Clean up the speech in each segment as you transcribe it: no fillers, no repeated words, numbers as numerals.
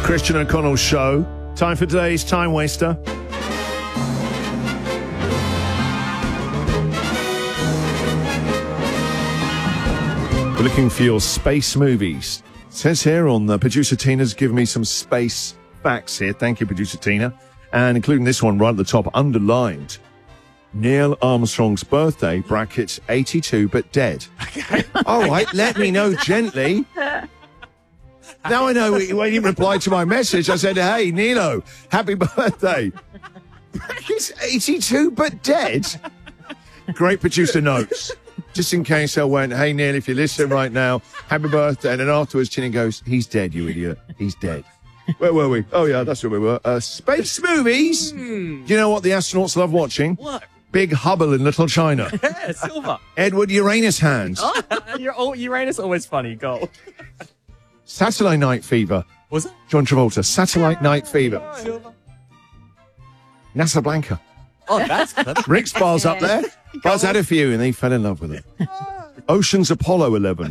Christian O'Connell Show. Time for today's Time Waster. We're looking for your space movies. It says here on the producer Tina's given me some space facts here. Thank you, producer Tina. And including this one right at the top, underlined. Neil Armstrong's birthday, brackets 82 but dead. Okay. All right, let me know gently. Now I know when he replied to my message, I said, hey, Nilo, happy birthday. Brackets 82 but dead. Great producer notes. Just in case I went, hey, Neil, if you listen right now, happy birthday. And then afterwards, Tina goes, he's dead, you idiot. He's dead. Where were we? Oh, yeah, that's where we were. Space movies. Do you know what the astronauts love watching? What? Big Hubble in Little China. Yeah, Silver. Edward Uranus Hands. Oh, Uranus always funny. Go. Satellite Night Fever. Was it? John Travolta. Satellite Night Fever. Silver. NASA Blanca. Oh, that's Rick's bar's up there. Buzz had a few and he fell in love with it. Ocean's Apollo 11.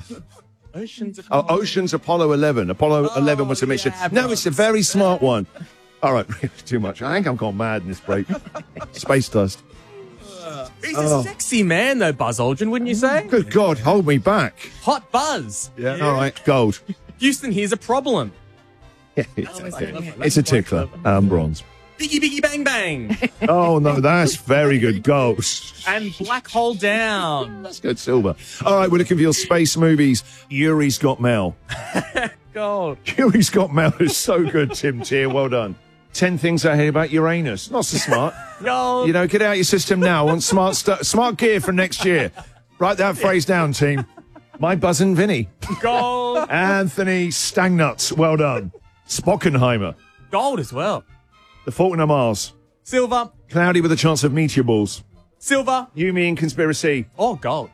Ocean's Apollo 11. Apollo 11 was a mission. Yeah, no, it's a very smart one. All right, too much. I think I've gone mad in this break. Space dust. He's a sexy man, though, Buzz Aldrin, wouldn't you say? Good God, hold me back. Hot Buzz. Yeah. All right, gold. Houston, here's a problem. Yeah, it's a tickler. Bronze. Biggie Biggie Bang Bang. Oh, no, that's very good. Gold. And Black Hole Down. That's good. Silver. All right, we're looking for your space movies. Yuri's Got Mail. Gold. Yuri's Got Mail is so good, Tim Tier. Well done. 10 things I hear about Uranus. Not so smart. Gold. You know, get out your system now. I want smart gear for next year. Write that phrase down, team. My Buzzin' Vinny. Gold. Anthony Stangnuts. Well done. Spockenheimer. Gold as well. The Fault in Mars. Silver. Cloudy with a Chance of Meteor Balls. Silver. You, Me and Conspiracy. Oh, gold.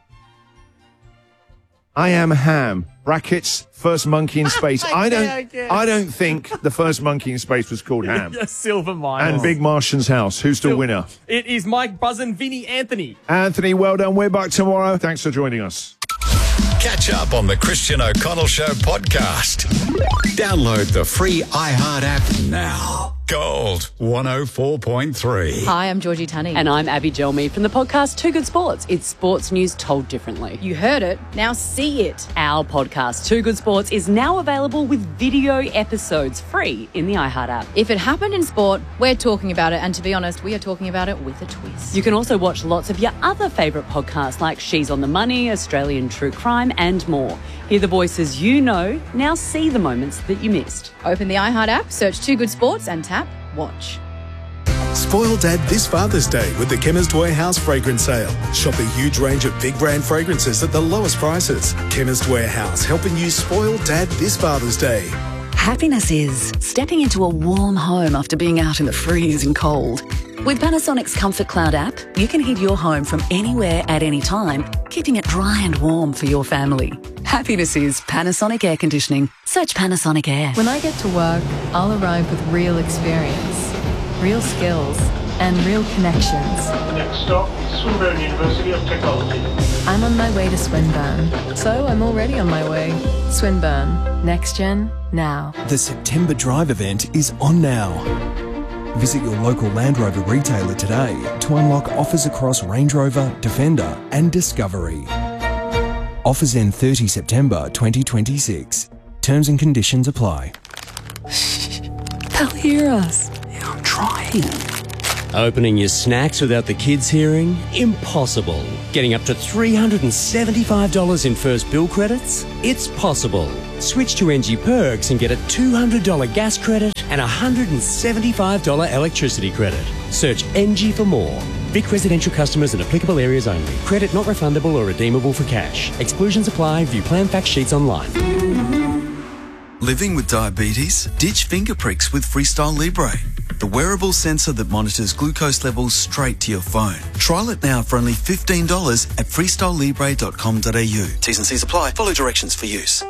I Am Ham. Brackets. First monkey in space. I don't think the first monkey in space was called Ham. Yeah, Silver mine. And Big Martian's House. Who's the winner? It is Mike Buzzin' Vinny Anthony. Anthony, well done. We're back tomorrow. Thanks for joining us. Catch up on the Christian O'Connell Show podcast. Download the free iHeart app now. Gold 104.3. Hi, I'm Georgie Tunney. And I'm Abby Gelmy from the podcast Too Good Sports. It's sports news told differently. You heard it, now see it. Our podcast Too Good Sports is now available with video episodes free in the iHeart app. If it happened in sport, we're talking about it. And to be honest, we are talking about it with a twist. You can also watch lots of your other favourite podcasts like She's on the Money, Australian True Crime and more. Hear the voices you know, now see the moments that you missed. Open the iHeart app, search Too Good Sports and tap Watch. Spoil Dad this Father's Day with the Chemist Warehouse fragrance sale. Shop a huge range of big brand fragrances at the lowest prices. Chemist Warehouse, helping you spoil Dad this Father's Day. Happiness is stepping into a warm home after being out in the freezing cold. With Panasonic's Comfort Cloud app, you can heat your home from anywhere at any time, keeping it dry and warm for your family. Happiness is Panasonic Air Conditioning. Search Panasonic Air. When I get to work, I'll arrive with real experience, real skills, and real connections. The next stop is Swinburne University of Technology. I'm on my way to Swinburne, so I'm already on my way. Swinburne, next gen, now. The September Drive event is on now. Visit your local Land Rover retailer today to unlock offers across Range Rover, Defender and Discovery. Offers end 30 September 2026. Terms and conditions apply. They'll hear us. Yeah, I'm trying. Opening your snacks without the kids hearing? Impossible. Getting up to $375 in first bill credits? It's possible. Switch to NG Perks and get a $200 gas credit and a $175 electricity credit. Search NG for more. Vic residential customers in applicable areas only. Credit not refundable or redeemable for cash. Exclusions apply. View plan fact sheets online. Living with diabetes? Ditch finger pricks with Freestyle Libre, the wearable sensor that monitors glucose levels straight to your phone. Trial it now for only $15 at freestylelibre.com.au. T's and C's apply. Follow directions for use.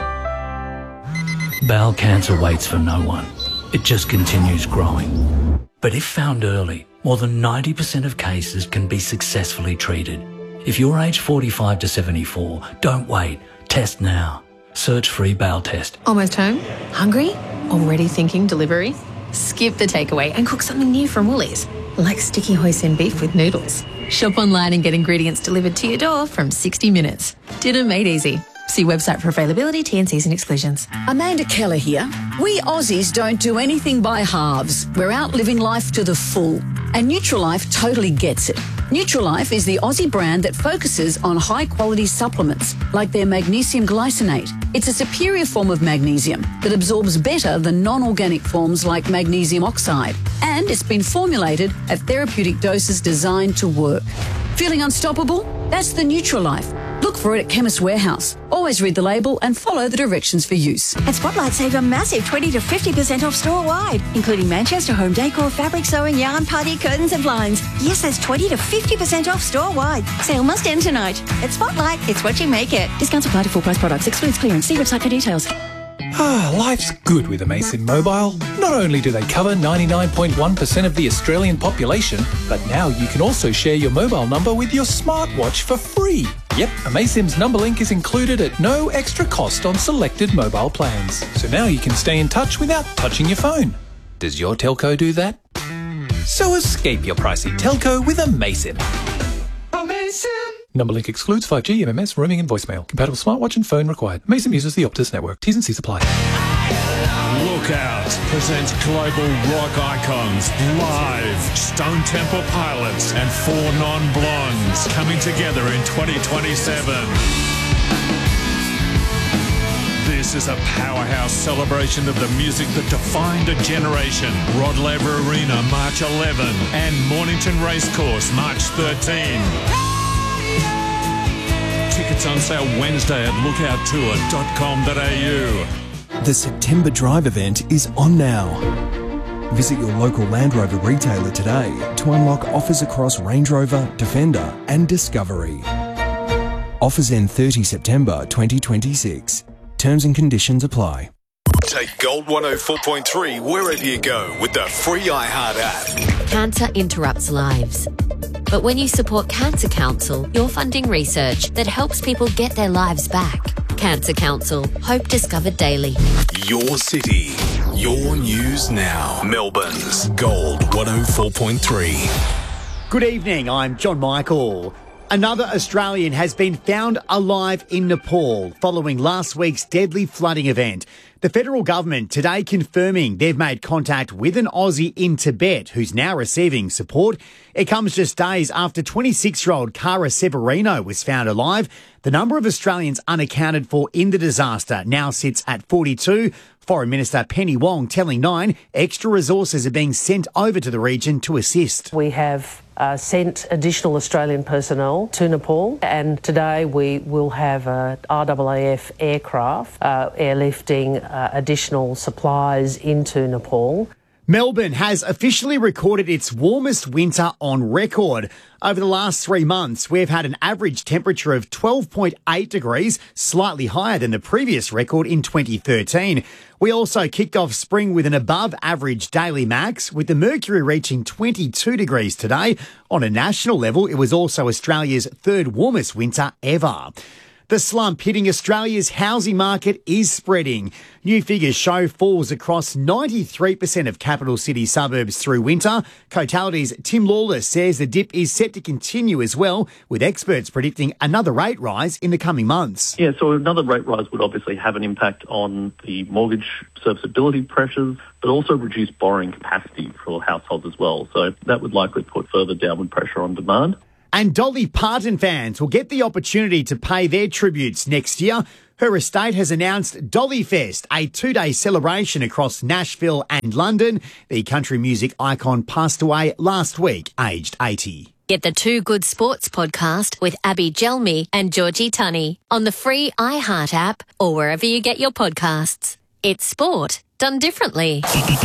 Bowel cancer waits for no one. It just continues growing. But if found early, more than 90% of cases can be successfully treated. If you're aged 45 to 74, don't wait. Test now. Search free bowel test. Almost home? Hungry? Already thinking delivery? Skip the takeaway and cook something new from Woolies, like sticky hoisin beef with noodles. Shop online and get ingredients delivered to your door from 60 minutes. Dinner made easy. See website for availability, T&Cs and exclusions. Amanda Keller here. We Aussies don't do anything by halves. We're out living life to the full. And Nutrilife totally gets it. Nutrilife is the Aussie brand that focuses on high-quality supplements, like their magnesium glycinate. It's a superior form of magnesium that absorbs better than non-organic forms like magnesium oxide. And it's been formulated at therapeutic doses designed to work. Feeling unstoppable? That's the Nutrilife. Look for it at Chemist Warehouse. Always read the label and follow the directions for use. And Spotlight save a massive 20 to 50% off store-wide, including Manchester home decor, fabric sewing, yarn, party, curtains and blinds. Yes, that's 20 to 50% off store-wide. Sale must end tonight. At Spotlight, it's what you make it. Discounts apply to full-price products. Excludes clearance. See website for details. Life's good with Amazon Mobile. Not only do they cover 99.1% of the Australian population, but now you can also share your mobile number with your smartwatch for free. Yep, Amazon's number link is included at no extra cost on selected mobile plans. So now you can stay in touch without touching your phone. Does your telco do that? So escape your pricey telco with Amazon. Amazon! Number link excludes 5G, MMS, roaming and voicemail. Compatible smartwatch and phone required. Amazon uses the Optus network. T's and C's apply. Lookout presents global rock icons live. Stone Temple Pilots and Four Non-Blondes coming together in 2027. This is a powerhouse celebration of the music that defined a generation. Rod Laver Arena, March 11 and Mornington Racecourse, March 13. Tickets on sale Wednesday at lookouttour.com.au. The September Drive event is on now. Visit your local Land Rover retailer today to unlock offers across Range Rover, Defender and Discovery. Offers end 30 September 2026. Terms and conditions apply. Take Gold 104.3 wherever you go with the free iHeart app. Cancer interrupts lives. But when you support Cancer Council, you're funding research that helps people get their lives back. Cancer Council. Hope discovered daily. Your city. Your news now. Melbourne's Gold 104.3. Good evening, I'm John Michael. Another Australian has been found alive in Nepal following last week's deadly flooding event. The federal government today confirming they've made contact with an Aussie in Tibet who's now receiving support. It comes just days after 26-year-old Cara Severino was found alive. The number of Australians unaccounted for in the disaster now sits at 42. Foreign Minister Penny Wong telling Nine extra resources are being sent over to the region to assist. We have sent additional Australian personnel to Nepal, and today we will have a RAAF aircraft airlifting additional supplies into Nepal. Melbourne has officially recorded its warmest winter on record. Over the last 3 months, we've had an average temperature of 12.8 degrees, slightly higher than the previous record in 2013. We also kicked off spring with an above-average daily max, with the mercury reaching 22 degrees today. On a national level, it was also Australia's third warmest winter ever. The slump hitting Australia's housing market is spreading. New figures show falls across 93% of capital city suburbs through winter. Cotality's Tim Lawless says the dip is set to continue as well, with experts predicting another rate rise in the coming months. Yeah, so another rate rise would obviously have an impact on the mortgage serviceability pressures, but also reduce borrowing capacity for households as well. So that would likely put further downward pressure on demand. And Dolly Parton fans will get the opportunity to pay their tributes next year. Her estate has announced Dolly Fest, a 2-day celebration across Nashville and London. The country music icon passed away last week, aged 80. Get the Two Good Sports podcast with Abby Gelmi and Georgie Tunney on the free iHeart app or wherever you get your podcasts. It's sport done differently.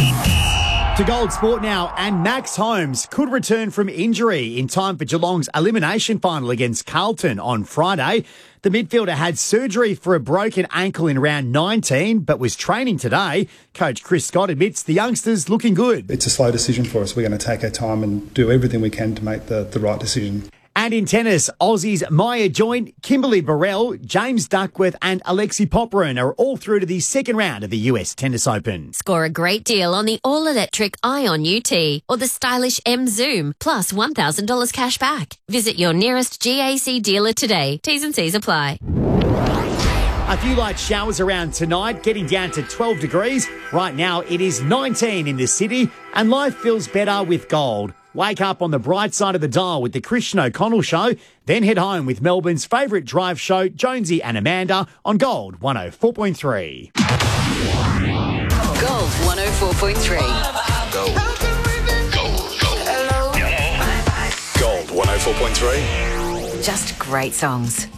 To Gold Sport now, and Max Holmes could return from injury in time for Geelong's elimination final against Carlton on Friday. The midfielder had surgery for a broken ankle in round 19, but was training today. Coach Chris Scott admits the youngster's looking good. It's a slow decision for us. We're going to take our time and do everything we can to make the right decision. And in tennis, Aussies Maya Joint, Kimberly Burrell, James Duckworth and Alexei Popyrin are all through to the second round of the US Tennis Open. Score a great deal on the all-electric Ion UT or the stylish M Zoom, plus $1,000 cash back. Visit your nearest GAC dealer today. T's and C's apply. A few light showers around tonight, getting down to 12 degrees. Right now, it is 19 in the city, and life feels better with gold. Wake up on the bright side of the dial with the Christian O'Connell Show, then head home with Melbourne's favourite drive show, Jonesy and Amanda, on Gold 104.3. Gold 104.3. Gold 104.3. Just great songs.